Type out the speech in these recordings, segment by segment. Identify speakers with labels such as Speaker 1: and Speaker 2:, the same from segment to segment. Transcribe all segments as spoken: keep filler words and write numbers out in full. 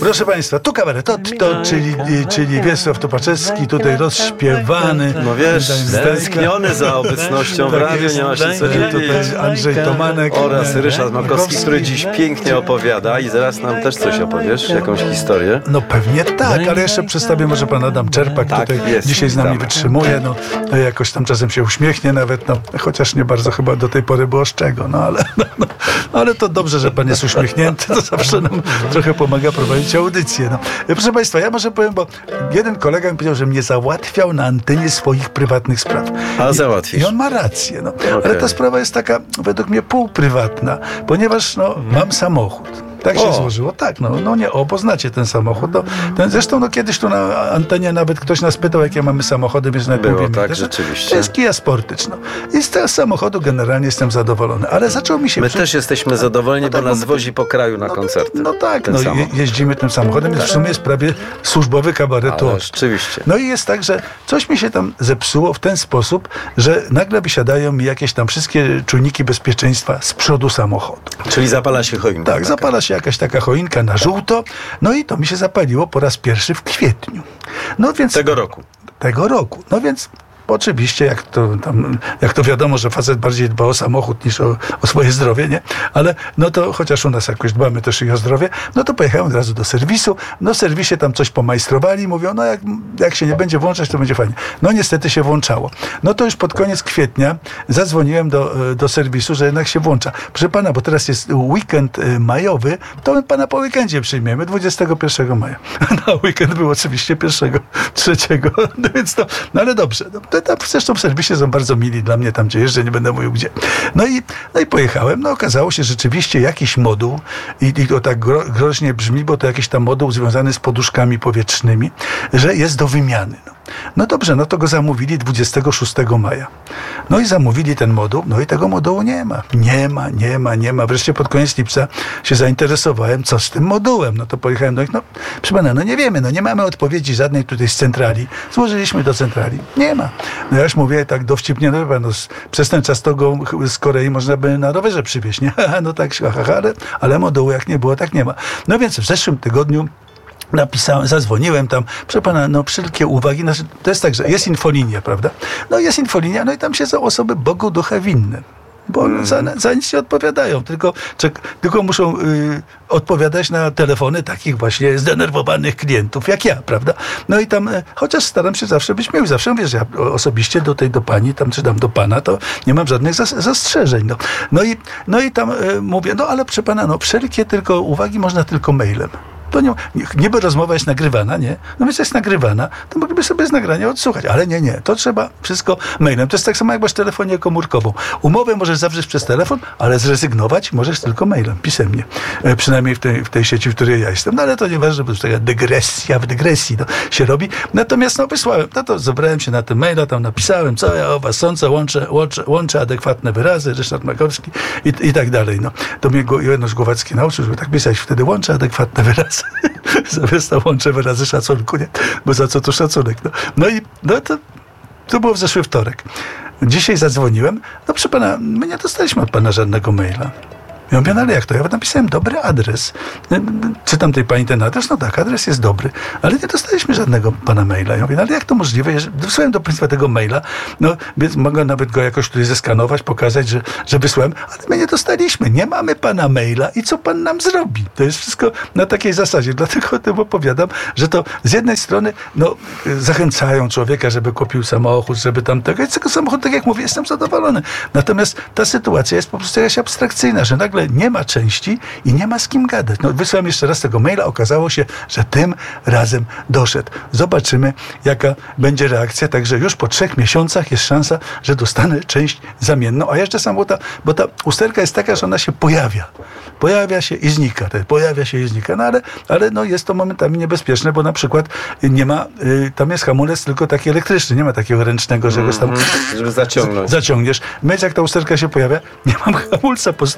Speaker 1: Proszę Państwa, tu kabaret, to, to czyli, czyli Wiesław Tupaczewski, tutaj rozśpiewany.
Speaker 2: No wiesz, stęskniony za obecnością w radiu, nie ma się co dziwić.
Speaker 1: Tutaj Andrzej Tomanek
Speaker 2: Oraz Ryszard Makowski, który dziś pięknie opowiada i zaraz nam też coś opowiesz, jakąś historię.
Speaker 1: No pewnie tak, ale jeszcze przedstawię może pan Adam Czerpak,
Speaker 2: tak,
Speaker 1: tutaj
Speaker 2: jest,
Speaker 1: dzisiaj z nami
Speaker 2: witamy.
Speaker 1: wytrzymuje, no jakoś tam czasem się uśmiechnie nawet, no chociaż nie bardzo chyba do tej pory było z czego, no ale, no, no, ale to dobrze, że pan jest uśmiechnięty, to zawsze nam trochę pomaga prowadzić audycję. No. Proszę Państwa, ja może powiem, bo jeden kolega mi powiedział, że mnie załatwiał na antenie swoich prywatnych spraw.
Speaker 2: A załatwisz.
Speaker 1: I on ma rację, no.
Speaker 2: Okay.
Speaker 1: Ale ta sprawa jest taka według mnie półprywatna, ponieważ no, mam samochód. Tak się
Speaker 2: o.
Speaker 1: złożyło. Tak, no, no nie, o, bo znacie ten samochód. No, ten, zresztą no, kiedyś tu na antenie nawet ktoś nas pytał, jakie mamy samochody, więc nawet
Speaker 2: Było,
Speaker 1: mówimy,
Speaker 2: tak,
Speaker 1: że
Speaker 2: rzeczywiście.
Speaker 1: to jest Kia Sportage. No. I z tego samochodu generalnie jestem zadowolony. Ale zaczął mi się...
Speaker 2: My
Speaker 1: przy...
Speaker 2: też jesteśmy zadowoleni,
Speaker 1: no,
Speaker 2: bo
Speaker 1: tak,
Speaker 2: nas
Speaker 1: no,
Speaker 2: wozi po kraju na
Speaker 1: no,
Speaker 2: koncerty.
Speaker 1: No tak,
Speaker 2: ten
Speaker 1: no, je,
Speaker 2: samochód.
Speaker 1: jeździmy tym samochodem, więc w sumie jest prawie służbowy kabaretu.
Speaker 2: Ale rzeczywiście.
Speaker 1: No i jest tak, że coś mi się tam zepsuło w ten sposób, że nagle wysiadają mi jakieś tam wszystkie czujniki bezpieczeństwa z przodu samochodu.
Speaker 2: Czyli zapala się choinka.
Speaker 1: Tak,
Speaker 2: taka.
Speaker 1: zapala się jakaś taka choinka na żółto, no i to mi się zapaliło po raz pierwszy w kwietniu. No więc...
Speaker 2: Tego roku.
Speaker 1: Tego roku. No więc oczywiście, jak to, tam, jak to wiadomo, że facet bardziej dba o samochód niż o, o swoje zdrowie, nie? Ale no to chociaż u nas jakoś dbamy też i o zdrowie, no to pojechałem od razu do serwisu. No w serwisie tam coś pomajstrowali, mówią, no jak, jak się nie będzie włączać, to będzie fajnie. No niestety się włączało. No to już pod koniec kwietnia zadzwoniłem do, do serwisu, że jednak się włącza. Proszę pana, bo teraz jest weekend majowy, to my pana po weekendzie przyjmiemy, dwudziestego pierwszego maja. Na weekend był oczywiście pierwszego, trzeciego, no więc to, no ale dobrze, no, tam zresztą w serwisie są bardzo mili dla mnie, tam gdzie jeżdżę, nie będę mówił gdzie. No i, no i pojechałem, no okazało się rzeczywiście jakiś moduł i, i to tak gro, groźnie brzmi, bo to jakiś tam moduł związany z poduszkami powietrznymi, że jest do wymiany. No. No dobrze, no to go zamówili dwudziestego szóstego maja. No i zamówili ten moduł, no i tego modułu nie ma. Nie ma, nie ma, nie ma. Wreszcie pod koniec lipca się zainteresowałem, co z tym modułem. No to pojechałem do nich, no proszę pana, no nie wiemy, no nie mamy odpowiedzi żadnej tutaj z centrali. Złożyliśmy do centrali. Nie ma. No ja już mówię tak dowcipnie, no, no przez ten czas to go z Korei można by na rowerze przywieźć, nie? No tak, ale, ale modułu jak nie było, tak nie ma. No więc w zeszłym tygodniu napisałem, zadzwoniłem tam, proszę pana, no wszelkie uwagi, znaczy, to jest tak, że jest infolinia, prawda? No jest infolinia, no i tam siedzą osoby Bogu ducha winne. Bo hmm. za, za nic nie odpowiadają, tylko, czek, tylko muszą y, odpowiadać na telefony takich właśnie zdenerwowanych klientów, jak ja, prawda? No i tam, y, chociaż staram się zawsze być miły, zawsze mówię, że ja osobiście do tej, do pani, tam czy tam do pana, to nie mam żadnych zas, zastrzeżeń. No, no, i, no i tam y, mówię, no ale proszę pana, no wszelkie tylko uwagi można tylko mailem. To nie, niby rozmowa jest nagrywana, nie? No więc jest nagrywana, to mogliby sobie z nagrania odsłuchać, ale nie, nie, to trzeba wszystko mailem. To jest tak samo jak masz telefonię komórkową. Umowę możesz zawrzeć przez telefon, ale zrezygnować możesz tylko mailem, pisemnie. E, przynajmniej w tej, w tej sieci, w której ja jestem. No ale to nieważne, bo to taka dygresja w dygresji no, się robi. Natomiast no wysłałem, no to zebrałem się na tym maila, tam napisałem, co ja o was sądzę, łączę, łączę, łączę adekwatne wyrazy, Ryszard Makowski i, i tak dalej. No. To mnie Janusz Głowacki nauczył, żeby tak pisać, wtedy łączę adekwatne wyrazy. Zamiast to łączę wyrazy szacunku, nie? Bo za co tu szacunek? No, no i no to, to było w zeszły wtorek. Dzisiaj zadzwoniłem. No proszę pana, my nie dostaliśmy od pana żadnego maila. Ja mówię, no ale jak to? Ja napisałem dobry adres. Czytam tej pani ten adres, no tak, adres jest dobry, ale nie dostaliśmy żadnego pana maila. Ja mówię, no ale jak to możliwe? Ja wysłałem do państwa tego maila, no więc mogę nawet go jakoś tutaj zeskanować, pokazać, że, że wysłałem, ale my nie dostaliśmy, nie mamy pana maila i co pan nam zrobi? To jest wszystko na takiej zasadzie. Dlatego o tym opowiadam, że to z jednej strony no, zachęcają człowieka, żeby kupił samochód, żeby tam tego, i z tego samochodu, tak jak mówię, jestem zadowolony. Natomiast ta sytuacja jest po prostu jakaś abstrakcyjna, że nagle nie ma części i nie ma z kim gadać. No, wysłałem jeszcze raz tego maila, okazało się, że tym razem doszedł. Zobaczymy, jaka będzie reakcja, także już po trzech miesiącach jest szansa, że dostanę część zamienną, a jeszcze sam, bo ta, bo ta usterka jest taka, że ona się pojawia. Pojawia się i znika. Pojawia się i znika, no ale, ale no jest to momentami niebezpieczne, bo na przykład nie ma, y, tam jest hamulec tylko taki elektryczny, nie ma takiego ręcznego, że mm-hmm. go tam
Speaker 2: żeby zaciągnąć.
Speaker 1: zaciągniesz. Więc jak ta usterka się pojawia, nie mam hamulca postojowego.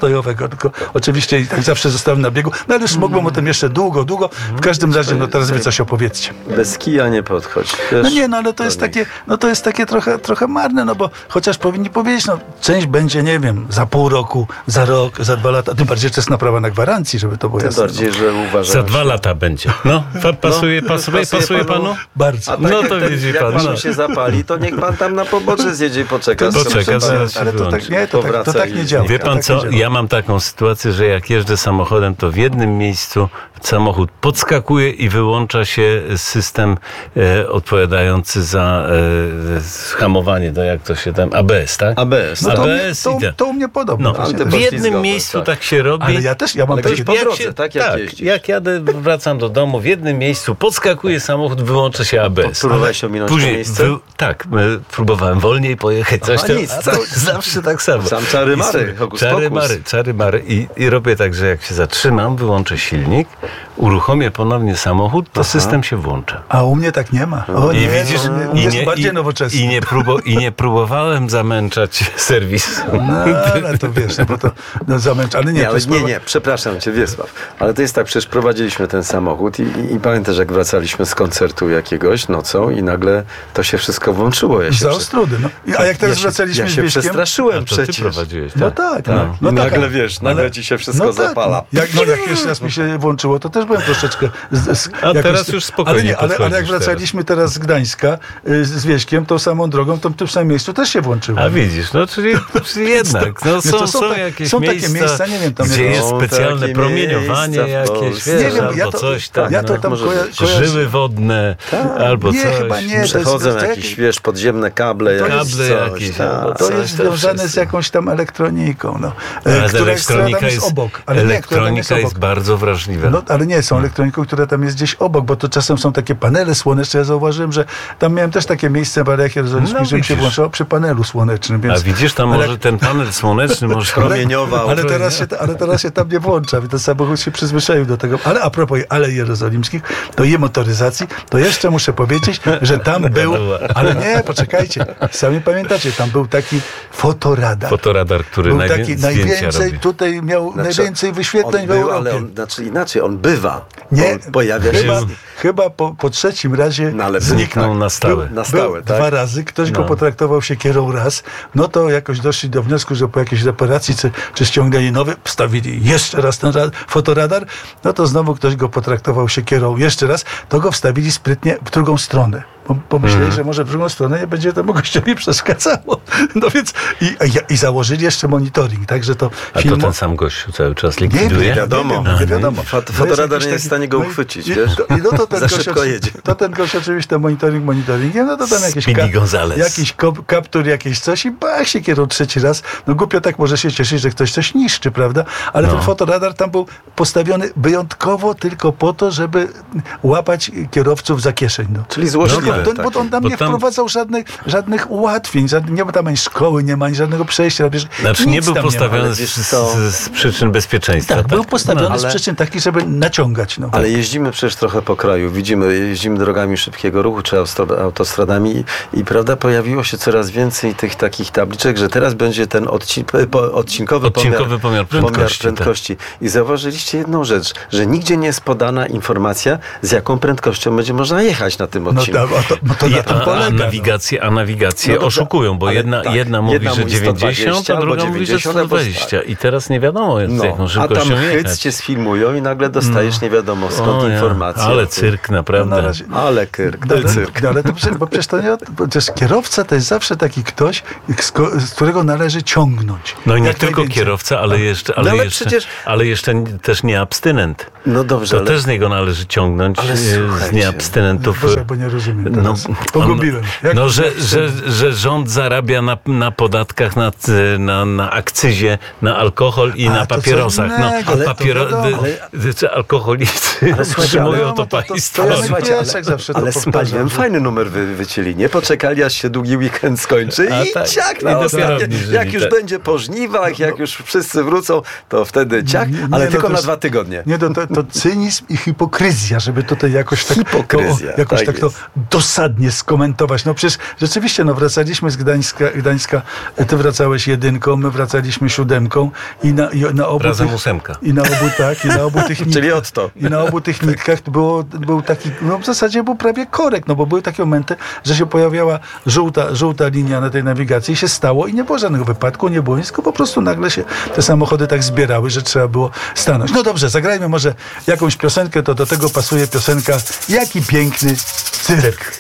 Speaker 1: ja tylko oczywiście i tak zawsze zostałem na biegu, no ale już mogłem o tym jeszcze długo, długo. W każdym razie, no teraz wy coś opowiedzcie.
Speaker 2: Bez kija nie podchodź. Wiesz,
Speaker 1: no nie, no ale to jest takie, no to jest takie trochę, trochę marne, no bo chociaż powinni powiedzieć, no część będzie, nie wiem, za pół roku, za rok, za dwa lata, tym bardziej to jest naprawa na gwarancji, żeby to było
Speaker 2: tym
Speaker 1: jasne.
Speaker 2: Tym bardziej, że uważam.
Speaker 3: Za dwa lata będzie. No, pa, pasuje,
Speaker 2: no,
Speaker 3: pasuje, pasuje, pasuje panu? panu?
Speaker 1: Bardzo.
Speaker 2: A tak,
Speaker 3: no to
Speaker 2: jak,
Speaker 3: widzi
Speaker 2: jak
Speaker 3: pan.
Speaker 2: panu
Speaker 3: No.
Speaker 2: się zapali, to niech pan tam na pobocze zjedzie i poczeka.
Speaker 3: Poczeka, zaraz się
Speaker 1: ale to tak, nie, to tak, to tak nie działa.
Speaker 3: Wie pan
Speaker 1: tak
Speaker 3: co, ja mam taką sytuację, że jak jeżdżę samochodem, to w jednym miejscu samochód podskakuje i wyłącza się system e, odpowiadający za e, hamowanie, to jak to się tam, A B S, tak?
Speaker 2: A B S,
Speaker 1: no
Speaker 2: tak.
Speaker 1: to,
Speaker 3: A B
Speaker 1: mnie,
Speaker 3: S
Speaker 1: to,
Speaker 3: i
Speaker 1: to u mnie podobno.
Speaker 3: No,
Speaker 1: To
Speaker 3: w
Speaker 1: się-
Speaker 3: jednym miejscu tak. tak się robi.
Speaker 1: Ale ja też, ja mam
Speaker 2: Ale
Speaker 1: takie...
Speaker 2: po drodze,
Speaker 3: się,
Speaker 2: tak? Jak
Speaker 3: tak,
Speaker 2: jeździsz?
Speaker 3: jak jadę, wracam do domu, w jednym miejscu podskakuje samochód, wyłącza się A B S.
Speaker 2: Próbowałeś ominąć to
Speaker 3: Później
Speaker 2: miejsce?
Speaker 3: wy- tak, e, próbowałem wolniej pojechać, coś
Speaker 2: Aha,
Speaker 3: tam,
Speaker 2: nic,
Speaker 3: a
Speaker 2: tak.
Speaker 3: to zawsze tak samo.
Speaker 2: Sam czary
Speaker 3: I
Speaker 2: mary,
Speaker 3: sobie-
Speaker 2: hokus
Speaker 3: Czary
Speaker 2: pokus.
Speaker 3: mary, czary mary. I, I robię tak, że jak się zatrzymam, wyłączę silnik, uruchomię ponownie samochód, to system się włącza.
Speaker 1: A u mnie tak nie ma. O,
Speaker 3: I
Speaker 1: nie,
Speaker 3: widzisz,
Speaker 1: u mnie, u
Speaker 3: i
Speaker 1: mnie jest
Speaker 3: nie,
Speaker 1: bardziej
Speaker 3: i,
Speaker 1: nowoczesny.
Speaker 3: i, nie próbo, i nie próbowałem zamęczać serwisu.
Speaker 1: No, ale to wiesz, no bo to no, zamęcz, ale nie,
Speaker 2: Nie,
Speaker 1: to
Speaker 2: ale
Speaker 1: jest
Speaker 2: nie,
Speaker 1: sprawa-
Speaker 2: nie, przepraszam cię, Wiesław, ale to jest tak, przecież prowadziliśmy ten samochód i, i, i pamiętasz, jak wracaliśmy z koncertu jakiegoś nocą i nagle to się wszystko włączyło. Ja się
Speaker 1: Za
Speaker 2: prze-
Speaker 1: Ostrudy. No. I- A jak teraz
Speaker 2: ja się,
Speaker 1: wracaliśmy
Speaker 2: ja
Speaker 1: z
Speaker 2: się
Speaker 1: Wieśkiem...
Speaker 2: przestraszyłem
Speaker 3: A to ty
Speaker 2: przecież.
Speaker 3: prowadziłeś,
Speaker 1: No
Speaker 3: tak?
Speaker 1: tak,
Speaker 3: Tak.
Speaker 1: no, no
Speaker 2: I
Speaker 1: tak,
Speaker 2: nagle,
Speaker 1: ale-
Speaker 2: wiesz, nagle
Speaker 1: ale-
Speaker 2: ci się wszystko
Speaker 1: no tak,
Speaker 2: zapala.
Speaker 1: Jak, no, jak pierwszy raz mi się włączyło, to też byłem troszeczkę... Z, z,
Speaker 3: A
Speaker 1: jakoś-
Speaker 3: teraz już spokojnie
Speaker 1: ale, nie, ale, ale jak
Speaker 3: podchodzisz
Speaker 1: wracaliśmy teraz z Gdańska y, z Wieśkiem, tą samą drogą, to w tym samym miejscu też się włączyło.
Speaker 3: A widzisz, no czyli, czyli jednak, no,
Speaker 1: Więc
Speaker 3: są,
Speaker 1: to
Speaker 3: są,
Speaker 1: są tak-
Speaker 3: jakieś
Speaker 1: są takie
Speaker 3: miejsca,
Speaker 1: miejsca, nie wiem, tam
Speaker 3: gdzie
Speaker 1: jak-
Speaker 3: jest
Speaker 2: Są
Speaker 3: specjalne
Speaker 2: takie
Speaker 3: promieniowanie
Speaker 2: miejsca w
Speaker 3: jakieś,
Speaker 2: Polsce.
Speaker 3: wiesz,
Speaker 1: Nie wiem,
Speaker 3: albo
Speaker 1: ja to-
Speaker 3: coś tam,
Speaker 1: ja to
Speaker 3: no,
Speaker 1: tam
Speaker 2: może
Speaker 1: koja-
Speaker 2: być.
Speaker 1: kojarzę.
Speaker 3: żyły wodne, albo
Speaker 1: Nie,
Speaker 3: coś.
Speaker 1: chyba nie. to jest-
Speaker 2: Przechodzą
Speaker 1: to jest
Speaker 2: jakieś,
Speaker 1: jakieś-
Speaker 2: wiesz, podziemne kable, jakieś
Speaker 3: Kable
Speaker 2: coś,
Speaker 3: jakieś,
Speaker 2: tak.
Speaker 3: albo
Speaker 1: To
Speaker 3: coś
Speaker 1: jest
Speaker 3: tam
Speaker 1: związane z
Speaker 3: wszyscy.
Speaker 1: jakąś tam elektroniką, no.
Speaker 3: Ale
Speaker 1: E, która, która
Speaker 3: elektronika
Speaker 1: tam jest,
Speaker 3: jest,
Speaker 1: obok. Ale nie, która tam jest
Speaker 3: elektronika
Speaker 1: obok.
Speaker 3: jest bardzo wrażliwa.
Speaker 1: No, ale nie, są elektroniką, która tam jest gdzieś obok, bo to czasem są takie panele słoneczne. Ja zauważyłem, że tam miałem też takie miejsce w Alejach Jerozolimskich,
Speaker 3: No,
Speaker 1: że mi się
Speaker 3: widzisz.
Speaker 1: włączało przy panelu słonecznym. Więc,
Speaker 3: A widzisz, tam
Speaker 1: ale-
Speaker 3: może ten panel słoneczny może...
Speaker 2: Promieniował.
Speaker 1: Ale teraz, się, ale teraz się tam nie włącza, więc ten samochód się przyzwyczaił do tego. Ale a propos Alei Jerozolimskich, to i motoryzacji, to jeszcze muszę powiedzieć, że tam był, ale nie, poczekajcie, sami pamiętacie, tam był taki fotoradar.
Speaker 3: Fotoradar, który
Speaker 1: Był
Speaker 3: najwię-
Speaker 1: taki
Speaker 3: zdjęcia
Speaker 1: najwięcej,
Speaker 3: robi.
Speaker 1: tutaj miał
Speaker 2: Znaczy,
Speaker 1: najwięcej wyświetleń
Speaker 2: on
Speaker 1: w
Speaker 2: był,
Speaker 1: Europie.
Speaker 2: ale on, znaczy inaczej, on bywa.
Speaker 1: Nie,
Speaker 2: On pojawia
Speaker 1: chyba,
Speaker 2: się...
Speaker 1: chyba po, po trzecim razie
Speaker 2: No, ale
Speaker 1: zniknął.
Speaker 3: na stałe.
Speaker 1: Był,
Speaker 2: Na stałe,
Speaker 1: był
Speaker 2: tak?
Speaker 1: dwa razy, ktoś go
Speaker 3: No.
Speaker 1: potraktował siekierą raz, no to jakoś doszli do wniosku, że po jakiejś reparacji czy, czy ściągnęli nowy, wstawili jeszcze raz ten ra- fotoradar, no to znowu ktoś go potraktował siekierą jeszcze raz, to go wstawili sprytnie w drugą stronę. Bo pomyśleli,
Speaker 3: Mhm.
Speaker 1: że może w drugą stronę nie będzie temu gościowi przeszkadzało. No więc i, i, i założyli jeszcze monitoring, także to
Speaker 3: A
Speaker 1: film...
Speaker 3: to ten sam gościu cały czas
Speaker 1: Nie wiem,
Speaker 3: likwiduje?
Speaker 1: nie
Speaker 2: Wiadomo.
Speaker 1: wiadomo, nie wiadomo.
Speaker 2: Fot-
Speaker 1: To
Speaker 2: fotoradar
Speaker 1: jakiś
Speaker 2: nie jest w stanie go uchwycić,
Speaker 1: i,
Speaker 2: wiesz?
Speaker 1: To, i no to ten
Speaker 2: Za
Speaker 1: gość,
Speaker 2: szybko jedzie.
Speaker 1: To ten gość oczywiście monitoring monitoringiem, no to tam jakieś,
Speaker 3: Speedy Gonzales.
Speaker 1: jakiś kop, kaptur, jakieś coś i bach się kierą trzeci raz. No głupio tak może się cieszyć, że ktoś coś niszczy, prawda? Ale
Speaker 3: No.
Speaker 1: ten fotoradar tam był postawiony wyjątkowo tylko po to, żeby łapać kierowców za kieszeń. No.
Speaker 2: Czyli złośliwe.
Speaker 1: No, to, bo
Speaker 2: takie.
Speaker 1: on tam
Speaker 3: Bo
Speaker 1: nie
Speaker 3: tam-
Speaker 1: wprowadzał żadnych, żadnych ułatwień, żadnych, nie ma tam ani szkoły, nie ma ani żadnego przejścia. Wiesz,
Speaker 3: Znaczy
Speaker 1: nic
Speaker 3: nie był
Speaker 1: tam
Speaker 3: postawiony
Speaker 2: ale
Speaker 3: z,
Speaker 2: wiesz
Speaker 3: z,
Speaker 2: co?
Speaker 3: z, z przyczyn bezpieczeństwa.
Speaker 1: Tak, był postawiony
Speaker 2: No,
Speaker 1: z
Speaker 2: ale-
Speaker 1: przyczyn takich, żeby naciągać. No.
Speaker 2: Ale jeździmy przecież trochę po kraju, widzimy, jeździmy drogami szybkiego ruchu czy austro- autostradami i, i prawda, pojawiło się coraz więcej tych takich tabliczek, że teraz będzie ten odci- po, odcinkowy,
Speaker 3: Odcinkowy pomiar prędkości,
Speaker 2: prędkości. I zauważyliście jedną rzecz, że nigdzie nie jest podana informacja, z jaką prędkością będzie można jechać na tym
Speaker 1: No,
Speaker 2: odcinku.
Speaker 1: to, to, no to
Speaker 3: I,
Speaker 1: na tym
Speaker 3: a, a
Speaker 1: polega. no.
Speaker 3: nawigację, a nawigację
Speaker 2: No dobrze,
Speaker 3: oszukują, bo
Speaker 2: ale
Speaker 3: jedna,
Speaker 2: tak,
Speaker 3: jedna mówi,
Speaker 2: jedna
Speaker 3: że
Speaker 2: mówi sto
Speaker 3: dziewięćdziesiąt,
Speaker 2: dwadzieścia
Speaker 3: a druga
Speaker 2: albo
Speaker 3: mówi, że
Speaker 2: dziewięćdziesiąt,
Speaker 3: sto
Speaker 2: albo
Speaker 3: dwadzieścia. I teraz nie wiadomo, z jaką
Speaker 2: No, a
Speaker 3: szybkością
Speaker 2: tam
Speaker 3: jechać.
Speaker 2: chyc cię sfilmują i nagle dostajesz nie wiadomo skąd
Speaker 3: O ja,
Speaker 2: informację.
Speaker 3: ale
Speaker 2: o tym.
Speaker 3: cyrk,
Speaker 1: No,
Speaker 3: naprawdę.
Speaker 1: na razie,
Speaker 2: Ale kyrk,
Speaker 1: no,
Speaker 2: ale
Speaker 1: ale,
Speaker 2: cyrk.
Speaker 1: no, ale to, przecież- bo przecież to nie, bo to jest kierowca to jest zawsze taki ktoś, z, ko- z którego należy ciągnąć.
Speaker 3: No i nie
Speaker 1: Jak
Speaker 3: tylko
Speaker 1: najwięcej.
Speaker 3: kierowca, ale jeszcze, ale
Speaker 2: No ale
Speaker 3: jeszcze,
Speaker 2: przecież-
Speaker 3: ale jeszcze też nie abstynent.
Speaker 2: No dobrze,
Speaker 3: To
Speaker 2: ale...
Speaker 3: też z niego należy ciągnąć,
Speaker 2: Ale
Speaker 3: e, z
Speaker 2: słuchajcie,
Speaker 3: nieabstynentów.
Speaker 1: Boże, bo nie rozumiem
Speaker 3: No,
Speaker 1: teraz. Pogubiłem. Jak-
Speaker 3: no że, że, że rząd zarabia na, na podatkach, na, na, na akcyzie, na alkohol i
Speaker 1: A,
Speaker 3: na
Speaker 1: to co
Speaker 3: papierosach. No,
Speaker 1: innego, ale to
Speaker 3: papiero,
Speaker 1: wiadomo.
Speaker 3: wy- wy- alkoholicy
Speaker 2: Ale słuchajcie,
Speaker 3: otrzymują
Speaker 1: ale-
Speaker 3: to
Speaker 1: no, to- to-
Speaker 3: Państwo.
Speaker 2: To ja,
Speaker 1: Ale
Speaker 2: słuchajcie, ale,
Speaker 1: Piesek zawsze to
Speaker 2: ale z
Speaker 1: powtarzał,
Speaker 2: paliwem
Speaker 1: że-
Speaker 2: fajny numer wy, wycięli. Nie poczekali, aż się długi weekend skończy
Speaker 3: A
Speaker 2: i
Speaker 3: tak.
Speaker 2: ciak
Speaker 3: I
Speaker 2: na
Speaker 3: dopiero
Speaker 2: ostatnie.
Speaker 3: obniżyli,
Speaker 2: Jak już
Speaker 3: tak.
Speaker 2: będzie po żniwach, jak już wszyscy wrócą, to wtedy ciak,
Speaker 1: Nie, nie,
Speaker 2: ale
Speaker 1: no
Speaker 2: tylko
Speaker 1: to
Speaker 2: na
Speaker 1: jest-
Speaker 2: dwa tygodnie.
Speaker 1: Nie, to, to, to cynizm i hipokryzja, żeby tutaj jakoś tak,
Speaker 2: Hipokryzja,
Speaker 1: to, jakoś
Speaker 2: tak
Speaker 1: tak to
Speaker 2: jest.
Speaker 1: dosadnie skomentować. No przecież rzeczywiście, no wracaliśmy z Gdańska, Gdańska, ty wracałeś jedynką, my wracaliśmy siódemką i na, i na obu
Speaker 3: Razem
Speaker 1: tych,
Speaker 3: ósemka.
Speaker 1: i na obu tak, i na obu tych nit-
Speaker 2: Czyli Otto.
Speaker 1: I na obu tych nitkach było, był taki, no w zasadzie był prawie korek, no bo były takie momenty, że się pojawiała żółta, żółta linia na tej nawigacji i się stało i nie było żadnego wypadku, nie było nic, tylko po prostu nagle się te samochody tak zbierały, że trzeba było stanąć. No dobrze, zagrajmy może jakąś piosenkę, to do tego pasuje piosenka Jaki piękny cyrk.